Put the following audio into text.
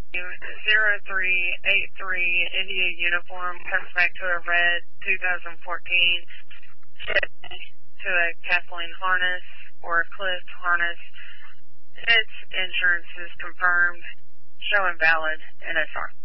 0383 India uniform comes back to a red 2014 to a Kathleen harness or a Cliff harness. Its insurance is confirmed, showing valid NSR.